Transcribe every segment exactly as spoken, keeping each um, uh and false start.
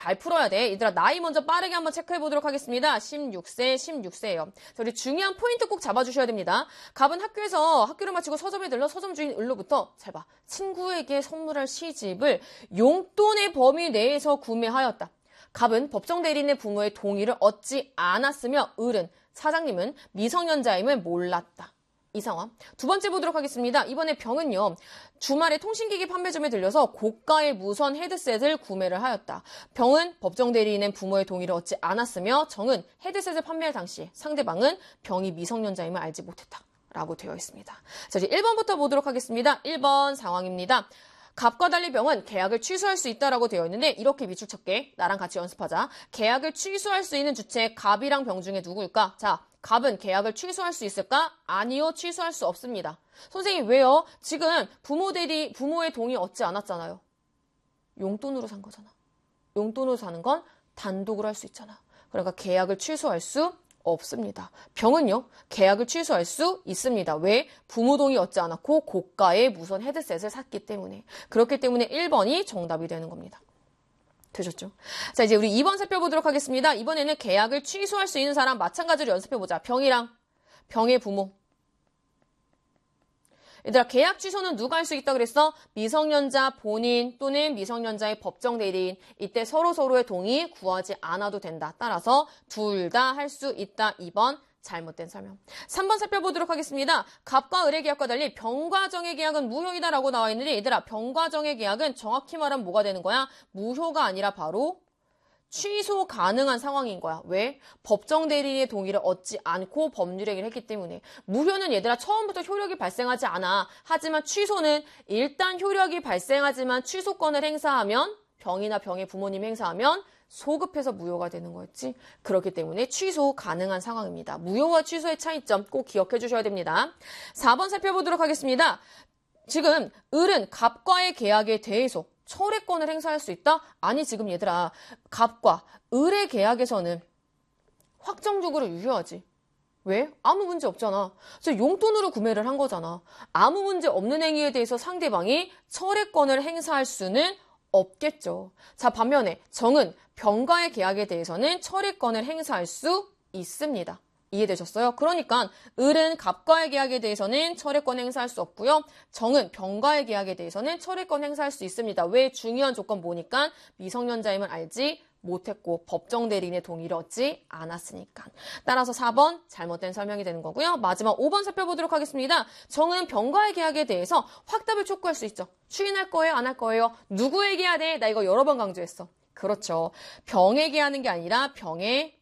잘 풀어야 돼. 얘들아, 나이 먼저 빠르게 한번 체크해 보도록 하겠습니다. 십육 세, 십육 세예요. 우리 중요한 포인트 꼭 잡아주셔야 됩니다. 갑은 학교에서 학교를 마치고 서점에 들러 서점 주인 을로부터 잘 봐. 친구에게 선물할 시집을 용돈의 범위 내에서 구매하였다. 갑은 법정 대리인의 부모의 동의를 얻지 않았으며 을은 사장님은 미성년자임을 몰랐다. 이 상황. 두 번째 보도록 하겠습니다. 이번에 병은요. 주말에 통신기기 판매점에 들려서 고가의 무선 헤드셋을 구매를 하였다. 병은 법정 대리인은 부모의 동의를 얻지 않았으며 정은 헤드셋을 판매할 당시 상대방은 병이 미성년자임을 알지 못했다. 라고 되어 있습니다. 자, 이제 일 번부터 보도록 하겠습니다. 일 번 상황입니다. 갑과 달리 병은 계약을 취소할 수 있다라고 되어 있는데 이렇게 밑줄 쳤게 나랑 같이 연습하자. 계약을 취소할 수 있는 주체 갑이랑 병 중에 누구일까? 자, 갑은 계약을 취소할 수 있을까? 아니요, 취소할 수 없습니다. 선생님 왜요? 지금 부모 대리, 부모의 동의 얻지 않았잖아요. 용돈으로 산 거잖아. 용돈으로 사는 건 단독으로 할 수 있잖아. 그러니까 계약을 취소할 수 없습니다. 병은요, 계약을 취소할 수 있습니다. 왜? 부모 동의 얻지 않았고 고가의 무선 헤드셋을 샀기 때문에. 그렇기 때문에 일 번이 정답이 되는 겁니다. 되셨죠? 자, 이제 우리 이 번 살펴보도록 하겠습니다. 이번에는 계약을 취소할 수 있는 사람 마찬가지로 연습해보자. 병이랑 병의 부모. 얘들아, 계약 취소는 누가 할 수 있다 그랬어? 미성년자 본인 또는 미성년자의 법정 대리인. 이때 서로서로의 동의 구하지 않아도 된다. 따라서 둘 다 할 수 있다. 이 번 잘못된 설명. 삼 번 살펴보도록 하겠습니다. 갑과 을의 계약과 달리 병과 정의 계약은 무효이다라고 나와 있는데 얘들아, 병과 정의 계약은 정확히 말하면 뭐가 되는 거야? 무효가 아니라 바로 취소 가능한 상황인 거야. 왜? 법정 대리인의 동의를 얻지 않고 법률행위를 했기 때문에. 무효는 얘들아 처음부터 효력이 발생하지 않아. 하지만 취소는 일단 효력이 발생하지만 취소권을 행사하면 병이나 병의 부모님이 행사하면 소급해서 무효가 되는 거였지. 그렇기 때문에 취소 가능한 상황입니다. 무효와 취소의 차이점 꼭 기억해 주셔야 됩니다. 사 번 살펴보도록 하겠습니다. 지금 을은 갑과의 계약에 대해서 철회권을 행사할 수 있다? 아니, 지금 얘들아, 갑과 을의 계약에서는 확정적으로 유효하지. 왜? 아무 문제 없잖아. 그래서 용돈으로 구매를 한 거잖아. 아무 문제 없는 행위에 대해서 상대방이 철회권을 행사할 수는 없겠죠. 자, 반면에 정은 병과의 계약에 대해서는 철회권을 행사할 수 있습니다. 이해되셨어요? 그러니까 을은 갑과의 계약에 대해서는 철회권 행사할 수 없고요. 정은 병과의 계약에 대해서는 철회권 행사할 수 있습니다. 왜? 중요한 조건 보니까 미성년자임을 알지 못했고 법정 대리인의 동의를 얻지 않았으니까. 따라서 사 번 잘못된 설명이 되는 거고요. 마지막 오 번 살펴보도록 하겠습니다. 정은 병과의 계약에 대해서 확답을 촉구할 수 있죠. 추인할 거예요? 안 할 거예요? 누구에게 해야 돼? 나 이거 여러 번 강조했어. 그렇죠. 병에게 하는 게 아니라 병의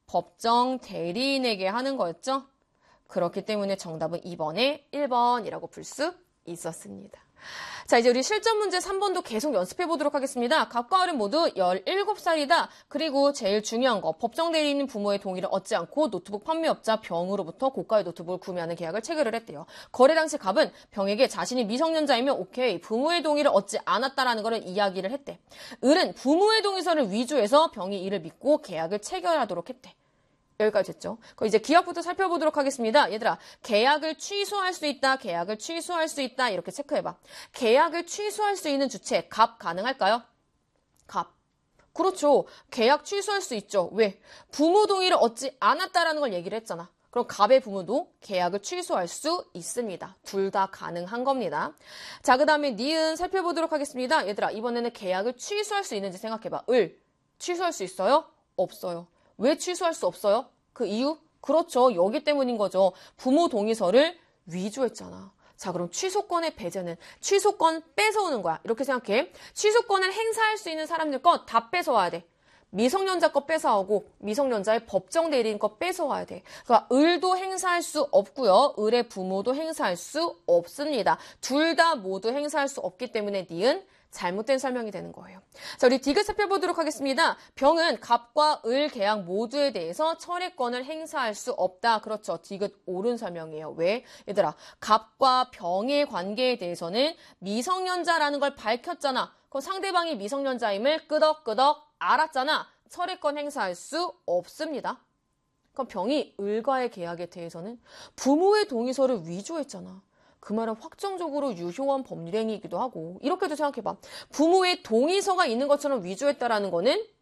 법정 대리인에게 하는 거였죠. 그렇기 때문에 정답은 이 번에 일 번이라고 풀 수 있었습니다. 자, 이제 우리 실전 문제 삼 번도 계속 연습해 보도록 하겠습니다. 갑과 을은 모두 열일곱 살이다. 그리고 제일 중요한 거, 법정 대리인 부모의 동의를 얻지 않고 노트북 판매업자 병으로부터 고가의 노트북을 구매하는 계약을 체결을 했대요. 거래 당시 갑은 병에게 자신이 미성년자이면 오케이, 부모의 동의를 얻지 않았다라는 것을 이야기를 했대. 을은 부모의 동의서를 위조해서 병이 이를 믿고 계약을 체결하도록 했대. 여기까지 됐죠. 그럼 이제 기억부터 살펴보도록 하겠습니다. 얘들아, 계약을 취소할 수 있다, 계약을 취소할 수 있다 이렇게 체크해봐. 계약을 취소할 수 있는 주체, 갑 가능할까요? 갑. 그렇죠. 계약 취소할 수 있죠. 왜? 부모 동의를 얻지 않았다라는 걸 얘기를 했잖아. 그럼 갑의 부모도 계약을 취소할 수 있습니다. 둘 다 가능한 겁니다. 자, 그 다음에 니은 살펴보도록 하겠습니다. 얘들아, 이번에는 계약을 취소할 수 있는지 생각해봐. 을. 취소할 수 있어요? 없어요. 왜 취소할 수 없어요? 그 이유? 그렇죠. 여기 때문인 거죠. 부모 동의서를 위조했잖아. 자, 그럼 취소권의 배제는 취소권 뺏어오는 거야. 이렇게 생각해. 취소권을 행사할 수 있는 사람들 거 다 뺏어와야 돼. 미성년자 거 뺏어오고 미성년자의 법정 대리인 거 뺏어와야 돼. 그러니까 을도 행사할 수 없고요. 을의 부모도 행사할 수 없습니다. 둘 다 모두 행사할 수 없기 때문에 니은 잘못된 설명이 되는 거예요. 자, 우리 디귿 살펴보도록 하겠습니다. 병은 갑과 을 계약 모두에 대해서 철회권을 행사할 수 없다. 그렇죠. 디귿 옳은 설명이에요. 왜? 얘들아, 갑과 병의 관계에 대해서는 미성년자라는 걸 밝혔잖아. 그럼 상대방이 미성년자임을 끄덕끄덕 알았잖아. 철회권 행사할 수 없습니다. 그럼 병이 을과의 계약에 대해서는 부모의 동의서를 위조했잖아. 그 말은 확정적으로 유효한 법률행위이기도 하고 이렇게도 생각해봐. 부모의 동의서가 있는 것처럼 위조했다라는 거는